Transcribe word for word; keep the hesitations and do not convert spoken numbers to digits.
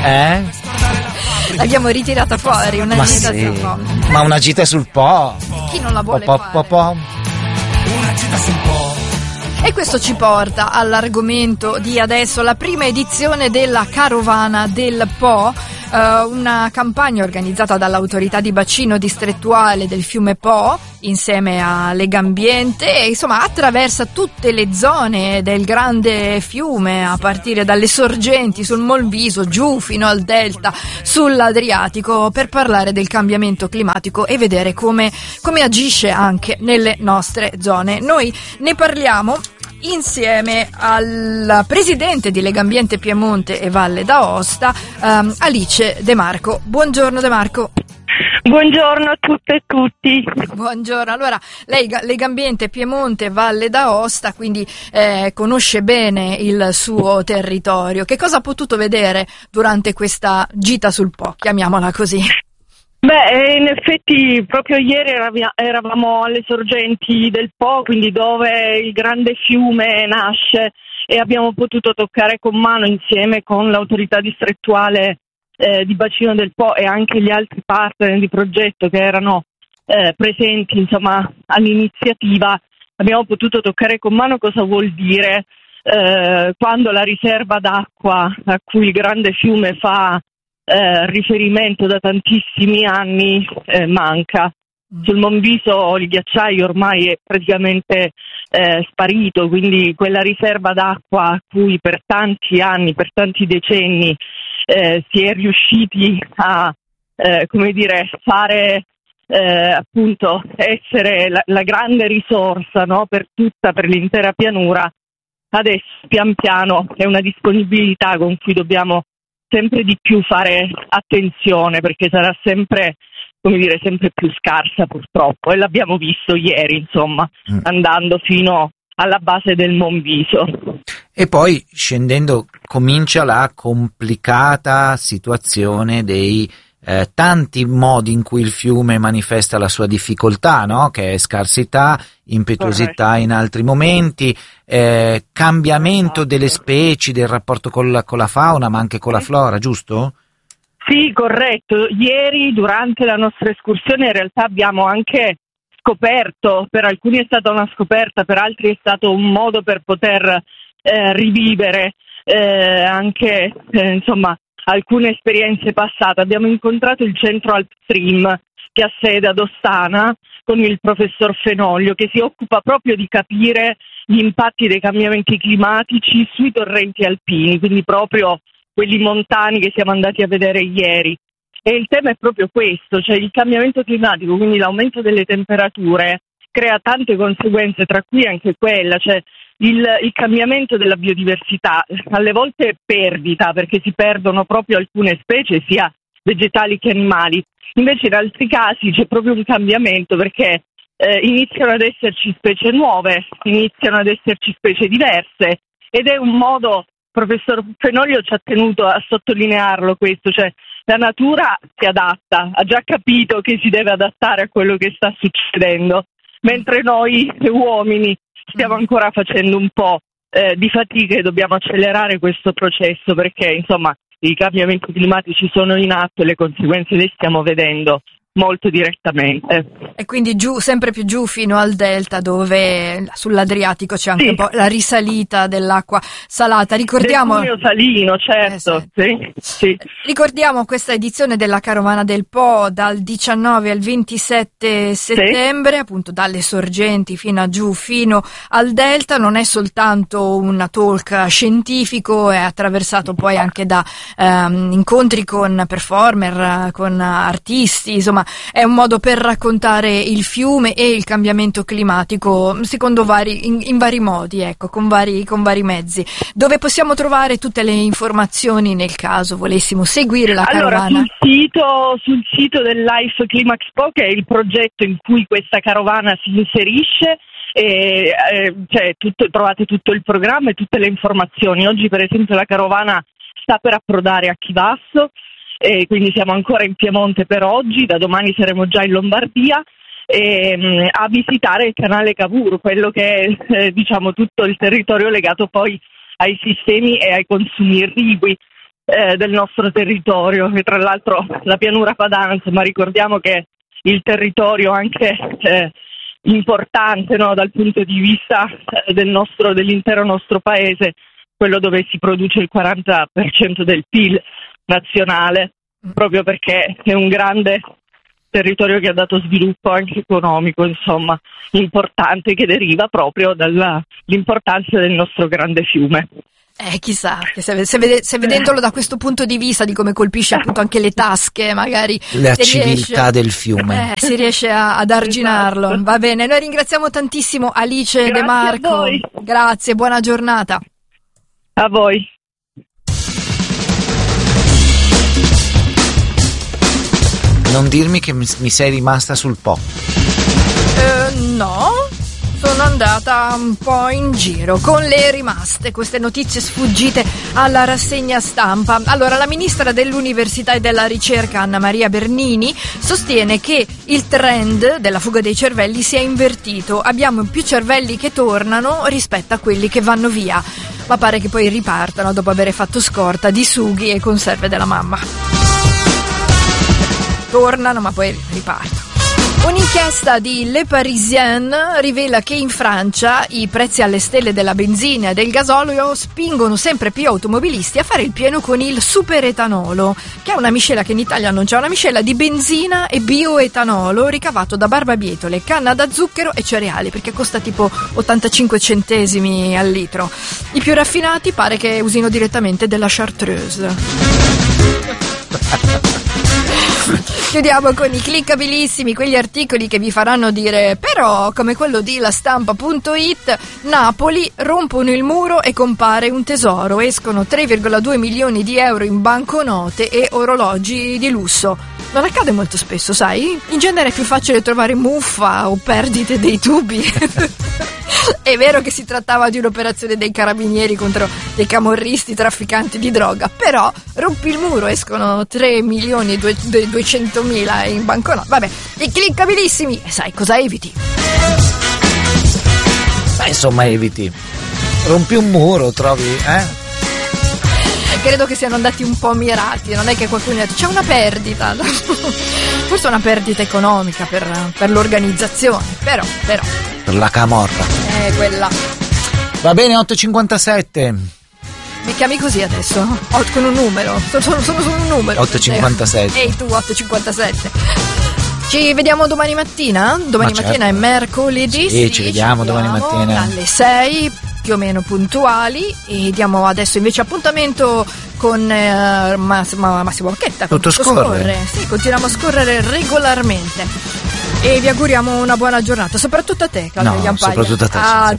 Eh? L'abbiamo ritirata fuori, una Ma gita sì, sul Po. ma una gita sul Po. Chi non la vuole Po, po, fare? po, po. Una gita sul Po. E questo ci porta all'argomento di adesso, la prima edizione della Carovana del Po, eh, una campagna organizzata dall'autorità di bacino distrettuale del fiume Po insieme a Legambiente e insomma attraversa tutte le zone del grande fiume, a partire dalle sorgenti sul Molviso giù fino al delta sull'Adriatico, per parlare del cambiamento climatico e vedere come, come agisce anche nelle nostre zone. Noi ne parliamo insieme al presidente di Legambiente Piemonte e Valle d'Aosta, um, Alice De Marco. Buongiorno De Marco. Buongiorno a tutte e tutti. Buongiorno, allora lei Legambiente Piemonte Valle d'Aosta, quindi eh, conosce bene il suo territorio. Che cosa ha potuto vedere durante questa gita sul Po, chiamiamola così? Beh, in effetti proprio ieri eravi- eravamo alle sorgenti del Po, quindi dove il grande fiume nasce, e abbiamo potuto toccare con mano insieme con l'autorità distrettuale eh, di bacino del Po e anche gli altri partner di progetto che erano eh, presenti insomma all'iniziativa. Abbiamo potuto toccare con mano cosa vuol dire eh, quando la riserva d'acqua a cui il grande fiume fa Eh, riferimento da tantissimi anni eh, manca. Sul Monviso il ghiacciaio ormai è praticamente eh, sparito, quindi quella riserva d'acqua a cui per tanti anni, per tanti decenni eh, si è riusciti a eh, come dire fare eh, appunto essere la, la grande risorsa, no, per tutta, per l'intera pianura, adesso pian piano è una disponibilità con cui dobbiamo sempre di più fare attenzione, perché sarà sempre, come dire, sempre più scarsa purtroppo, e l'abbiamo visto ieri, insomma, mm. andando fino alla base del Monviso. E poi scendendo comincia la complicata situazione dei eh, tanti modi in cui il fiume manifesta la sua difficoltà, no? Che è scarsità, impetuosità Corretto. In altri momenti, eh, cambiamento delle specie, del rapporto con la, con la fauna, ma anche con la flora, giusto? Sì, corretto. Ieri durante la nostra escursione in realtà abbiamo anche scoperto, per alcuni è stata una scoperta, per altri è stato un modo per poter eh, rivivere eh, anche eh, insomma alcune esperienze passate. Abbiamo incontrato il centro Alpstream che ha sede ad Ostana con il professor Fenoglio, che si occupa proprio di capire gli impatti dei cambiamenti climatici sui torrenti alpini, quindi proprio quelli montani che siamo andati a vedere ieri. E il tema è proprio questo, cioè il cambiamento climatico, quindi l'aumento delle temperature, crea tante conseguenze, tra cui anche quella, cioè il, il cambiamento della biodiversità, alle volte perdita, perché si perdono proprio alcune specie, sia vegetali che animali. Invece in altri casi c'è proprio un cambiamento, perché eh, iniziano ad esserci specie nuove, iniziano ad esserci specie diverse, ed è un modo, professor Fenoglio ci ha tenuto a sottolinearlo questo, cioè la natura si adatta, ha già capito che si deve adattare a quello che sta succedendo, mentre noi uomini stiamo ancora facendo un po' eh, di fatica e dobbiamo accelerare questo processo, perché insomma i cambiamenti climatici sono in atto e le conseguenze le stiamo vedendo molto direttamente. E quindi giù, sempre più giù fino al delta, dove sull'Adriatico c'è anche sì. un po' la risalita dell'acqua salata. Ricordiamo del salino, certo. Eh, sì. Sì. Sì. Ricordiamo questa edizione della Carovana del Po dal diciannove al ventisette settembre, sì. appunto dalle sorgenti fino a giù fino al delta. Non è soltanto un talk scientifico, è attraversato poi anche da ehm, incontri con performer, con artisti, insomma è un modo per raccontare il fiume e il cambiamento climatico secondo vari, in, in vari modi, ecco, con vari, con vari mezzi. Dove possiamo trovare tutte le informazioni nel caso volessimo seguire la allora, carovana? Sul sito, sul sito del Life Climax Po, che è il progetto in cui questa carovana si inserisce, e, eh, cioè, tutto, trovate tutto il programma e tutte le informazioni. Oggi per esempio la carovana sta per approdare a Chivasso, e quindi siamo ancora in Piemonte per oggi, da domani saremo già in Lombardia e, mh, a visitare il canale Cavour, quello che è eh, diciamo tutto il territorio legato poi ai sistemi e ai consumi irrigui. eh, del nostro territorio, che tra l'altro la pianura padana, insomma, ricordiamo che il territorio anche eh, importante, no, dal punto di vista del nostro, dell'intero nostro paese, quello dove si produce il quaranta per cento del P I L nazionale, proprio perché è un grande territorio che ha dato sviluppo anche economico, insomma, importante, che deriva proprio dall'importanza del nostro grande fiume. Eh, chissà, se, se, vede, se vedendolo da questo punto di vista, di come colpisce appunto anche le tasche, magari la civiltà riesce, del fiume, eh, si riesce a, ad arginarlo. Esatto. Va bene, noi ringraziamo tantissimo Alice Grazie De Marco. A voi. Grazie, buona giornata. A voi. Non dirmi che mi, mi sei rimasta sul po'. Eh, no. Sono andata un po' in giro con le rimaste, queste notizie sfuggite alla rassegna stampa. Allora, la ministra dell'Università e della Ricerca, Anna Maria Bernini, sostiene che il trend della fuga dei cervelli si è invertito. Abbiamo più cervelli che tornano rispetto a quelli che vanno via, ma pare che poi ripartano dopo aver fatto scorta di sughi e conserve della mamma. Tornano, ma poi ripartono. Un'inchiesta di Le Parisien rivela che in Francia i prezzi alle stelle della benzina e del gasolio spingono sempre più automobilisti a fare il pieno con il superetanolo, che è una miscela che in Italia non c'è, una miscela di benzina e bioetanolo ricavato da barbabietole, canna da zucchero e cereali, perché costa tipo ottantacinque centesimi al litro. I più raffinati pare che usino direttamente della chartreuse. Chiudiamo con i cliccabilissimi, quegli articoli che vi faranno dire però, come quello di lastampa punto it, Napoli, rompono il muro e compare un tesoro, escono tre virgola due milioni di euro in banconote e orologi di lusso. Non accade molto spesso, sai? In genere è più facile trovare muffa o perdite dei tubi. È vero che si trattava di un'operazione dei carabinieri contro dei camorristi trafficanti di droga, però rompi il muro, escono tre milioni e duecentomila in banconote. Vabbè, i cliccabilissimi, e sai cosa eviti? Beh, insomma, eviti. Rompi un muro, trovi, eh? Credo che siano andati un po' mirati, non è che qualcuno ha detto c'è una perdita, forse una perdita economica per, per l'organizzazione, però, però. Per la camorra. Eh, quella. Va bene, otto e cinquantasette. Mi chiami così adesso? Oh, con un numero, sono, sono, sono solo un numero. otto e cinquantasette. Ehi tu, otto e cinquantasette. Ci vediamo domani mattina? Domani Ma mattina certo. è mercoledì. Sì, ci vediamo domani mattina. Alle sei, più o meno puntuali. E diamo adesso invece appuntamento con eh, Massimo, Massimo Bocchetta. Tutto scorre. scorre. Sì, continuiamo a scorrere regolarmente. E vi auguriamo una buona giornata, soprattutto a te, Claudio No, Giampaia. soprattutto a te. Ah,